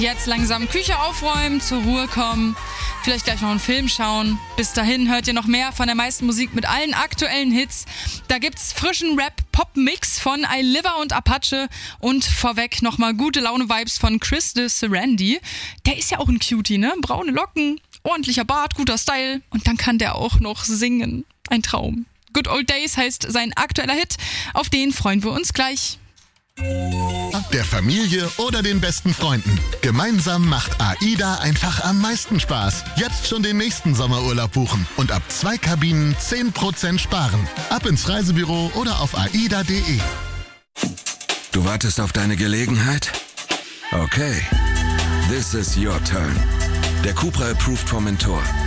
Jetzt langsam Küche aufräumen, zur Ruhe kommen, vielleicht gleich noch einen Film schauen. Bis dahin hört ihr noch mehr von der meisten Musik mit allen aktuellen Hits. Da gibt's frischen Rap-Pop-Mix von iLiver und Apache und vorweg nochmal gute Laune-Vibes von Chris de Serendy. Der ist ja auch ein Cutie, ne? Braune Locken, ordentlicher Bart, guter Style und dann kann der auch noch singen. Ein Traum. Good Old Days heißt sein aktueller Hit, auf den freuen wir uns gleich. Der Familie oder den besten Freunden. Gemeinsam macht AIDA einfach am meisten Spaß. Jetzt schon den nächsten Sommerurlaub buchen und ab 2 Kabinen 10% sparen. Ab ins Reisebüro oder auf aida.de. Du wartest auf deine Gelegenheit? Okay. This is your turn. Der Cupra Approved Formentor.